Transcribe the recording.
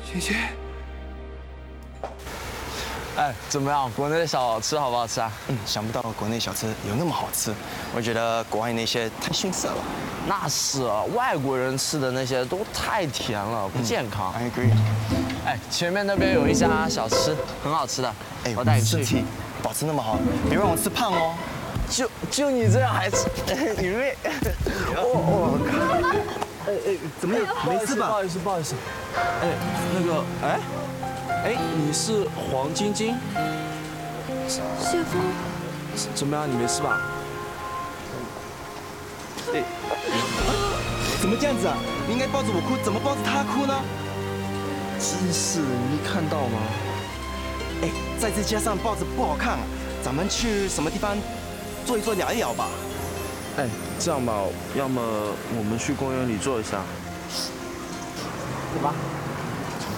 姐姐， 哎，怎么样？国内的小吃好不好吃啊？ 想不到国内小吃有那么好吃，我觉得国外那些太逊色了。 那是啊，外国人吃的那些都太甜了，不健康。 I agree。 哎，前面那边有一家小吃，很好吃的，我带你去。 身体保持那么好，别让我吃胖哦。 就你这样还吃，你妹！我靠！ 怎么样？没事吧？ 不好意思，不好意思。哎，那个，哎，你是黄晶晶？ 谢峰， 怎么样？你没事吧？ 怎么这样子啊？你应该抱着我哭，怎么抱着他哭呢？ 真是，你没看到吗？ 哎，在这街上抱着不好看啊，咱们去什么地方坐一坐，聊一聊吧。 哎，这样吧，要么我们去公园里坐一下。 走吧。